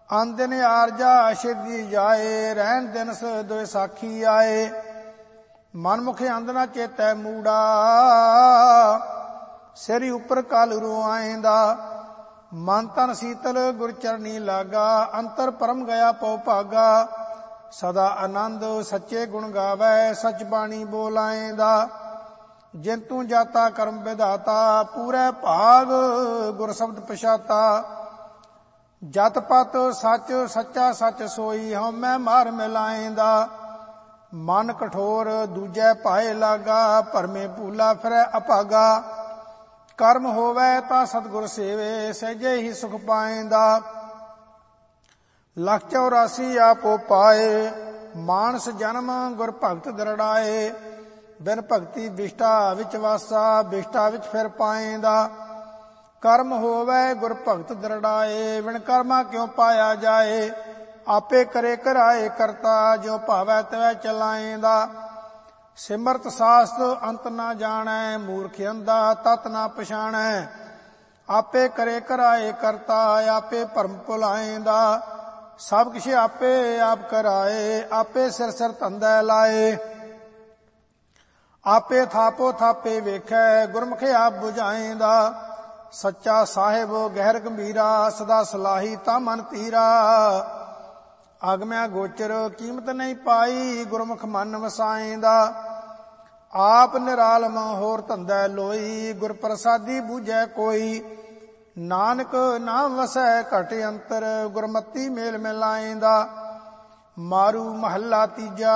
ਅਨ ਦਿਨ ਆਰਜਾ ਸ਼ਿਰਦੀ ਜਾਏ, ਰਹਿਣ ਦਿਨ ਦੁਇ ਸਾਖੀ ਆਏ। ਮਨਮੁਖ ਅੰਧ ਨਾ ਚੇਤੈ ਮੂੜਾ, ਸਿਰ ਉੱਪਰ ਕਾਲ ਰੂ ਆਏਂਦਾ। ਮਨ ਤਨ ਸੀਤਲ ਗੁਰ ਚਰਨੀ ਲਾਗਾ, ਅੰਤਰ ਪਰਮ ਗਿਆ ਪਉ ਭਾਗਾ। ਸਦਾ ਆਨੰਦ ਸੱਚੇ ਗੁਣ ਗਾਵੈ, ਸਚ ਬਾਣੀ ਬੋਲਾਏਂਦਾ। ਜਿੰਤੂ ਜਾਤਾ ਕਰਮ ਵਿਧਾਤਾ, ਪੂਰੇ ਭਾਗ ਗੁਰ ਸ਼ਬਦ ਪਛਾਤਾ। ਜਤ ਪਤ ਸੱਚ ਸੱਚਾ ਸੱਚ ਸੋਈ, ਹਉਮੈ ਮਾਰ ਮਿਲਾਏਂਦਾ। ਮਨ ਕਠੋਰ ਦੂਜੈ ਭਾਏ ਲਾਗਾ, ਭਰਮੇ ਭੂਲਾ ਫਿਰੈ ਅਭਾਗਾ। ਕਰਮ ਹੋਵੈ ਤਾਂ ਸਤਿਗੁਰ ਸੇਵੇ, ਸਹਿਜੇ ਹੀ ਸੁਖ ਪਾਏਂਦਾ। ਲੱਖ 84 ਆਪੋ ਪਾਏ, ਮਾਨਸ ਜਨਮ ਗੁਰ ਭਗਤ ਦਰੜਾਏ। ਬਿਨ ਭਗਤੀ ਬਿਸ਼ਟਾ ਵਿੱਚ ਵਾਸਾ, ਬਿਸ਼ਟਾ ਵਿੱਚ ਫਿਰ ਪਾਏਂਦਾ। ਕਰਮ ਹੋਵੈ ਗੁਰ ਭਗਤ ਦਰੜਾਏ, ਬਿਨ ਕਰਮਾ ਕਿਉ ਪਾਇਆ ਜਾਏ। ਆਪੇ ਕਰੇ ਕਰਾਏ ਕਰਤਾ, ਜੋ ਭਾਵੈ ਤਿਵੈ ਚਲਾਏਂਦਾ। ਸਿਮਰਤ ਸਾਸਤ ਅੰਤ ਨਾ ਜਾਣੈ, ਮੂਰਖ ਅੰਧਾ ਤਤ ਨਾ ਪਛਾਣੈ। ਆਪੇ ਕਰੇ ਕਰਾਏ ਕਰਤਾ, ਆਪੇ ਭਰਮ ਭੁਲਾਏਂਦਾ। ਸਭ ਕਿਛ ਆਪੇ ਆਪ ਕਰਾਏ, ਆਪੇ ਸਿਰ ਸਿਰ ਧੰਦਾ ਲਾਏ। ਆਪੇ ਥਾਪੋ ਥਾਪੇ ਵੇਖੈ, ਗੁਰਮੁਖ ਆਪ ਬੁਝਾਏਂਦਾ। ਸੱਚਾ ਸਾਹਿਬ ਗਹਿਰ ਗੰਭੀਰਾ, ਸਦਾ ਸਲਾਹੀ ਤਾ ਮਨ ਧੀਰਾ। ਆਗਮਿਆ ਗੋਚਰ ਕੀਮਤ ਨਹੀਂ ਪਾਈ, ਗੁਰਮੁਖ ਮਨ ਵਸਾਏਂਦਾ। ਆਪ ਨਿਰਾਲਮ ਹੋਰ ਧੰਦਾ ਲੋਈ, ਗੁਰ ਪ੍ਰਸਾਦੀ ਬੂਝੈ ਕੋਈ। ਨਾਨਕ ਨਾਮ ਵਸੈ ਘਟ ਅੰਤਰ, ਗੁਰਮਤੀ ਮੇਲ ਮਿਲਾਏਂਦਾ। ਮਾਰੂ ਮਹੱਲਾ ਤੀਜਾ,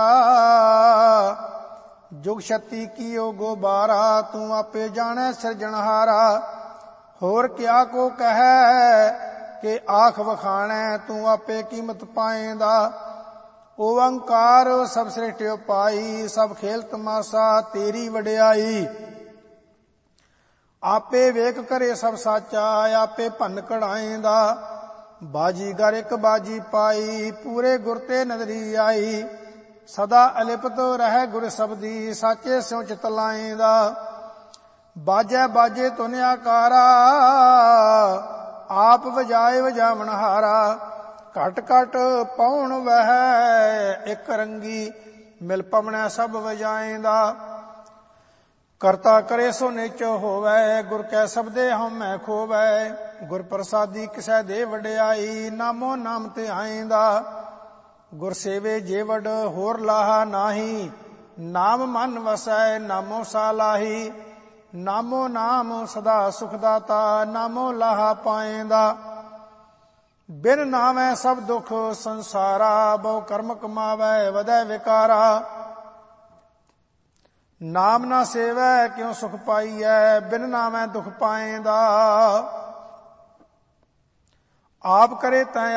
ਜੁਗ ਛਤੀ ਕੀਓ ਗੋਬਾਰਾ, ਤੂੰ ਆਪੇ ਜਾਣੈ ਸਿਰਜਣਹਾਰਾ। ਹੋਰ ਕਿਆ ਕੋ ਕਹੈ ਕਿ ਆਖ ਵਖਾਣੈ, ਤੂੰ ਆਪੇ ਕੀਮਤ ਪਾਏਂਦਾ। ਓੰਕਾਰ ਸਭ ਸ੍ਰਿਸ਼ਟਿ ਪਾਈ, ਸਭ ਖੇਲ ਤਮਾਸਾ ਤੇਰੀ ਵਡਿਆਈ। ਆਪੇ ਵੇਖ ਕਰੇ ਸਭ ਸਾਚਾ, ਆਪੇ ਭੰਨ ਕਢਾਏਂਦਾ। ਬਾਜੀਗਰ ਇੱਕ ਬਾਜੀ ਪਾਈ, ਪੂਰੇ ਗੁਰ ਤੇ ਨਦਰੀ ਆਈ। ਸਦਾ ਅਲਿਪਤ ਰਹਿ ਗੁਰ ਸਬਦੀ, ਸਾਚੇ ਸਿਉ ਚਿਤ ਲਾਏਂਦਾ। ਬਾਜੈ ਬਾਜੇ ਧੁਨ ਆਕਾਰਾ, ਆਪ ਵਜਾਏ ਵਜਾਵਨਹਾਰਾ। ਘਟ ਘਟ ਪਉਣ ਵਹਿ ਇੱਕ ਰੰਗੀ, ਮਿਲ ਪਵਣੈ ਸਭ ਵਜਾਏਂਦਾ। ਕਰਤਾ ਕਰੇ ਸੋ ਨਿਚੋ ਹੋਵੈ, ਗੁਰ ਕੈ ਸਬਦੇ ਹਉਮੈ ਖੋਵੈ। ਗੁਰ ਪ੍ਰਸਾਦੀ ਕਿਸੈ ਦੇ ਵਡਿਆਈ, ਨਾਮੋ ਨਾਮ ਤੇ ਆਏਂਦਾ। ਗੁਰ ਸੇਵੇ ਜੇ ਵਡ ਹੋਰ ਲਾਹਾ ਨਾਹੀ, ਨਾਮ ਮਨ ਵਸੈ ਨਾਮੋ ਸਾਲਾਹੀ। ਨਾਮੋ ਨਾਮ ਸਦਾ ਸੁਖ ਦਾਤਾ, ਨਾਮੋ ਲਾਹਾ ਪਾਏਂਦਾ। ਬਿਨ ਨਾਮੈ ਸਭ ਦੁਖ ਸੰਸਾਰਾ, ਬਹੁ ਕਰਮ ਕਮਾਵੈ ਵਧੈ ਵਿਕਾਰਾ। ਨਾਮ ਨਾ ਸੇਵੈ ਕਿਉ ਸੁਖ ਪਾਈਐ, ਬਿਨ ਨਾਮੈ ਦੁਖ ਪਾਏਂਦਾ। ਆਪ ਕਰੇ ਤੈ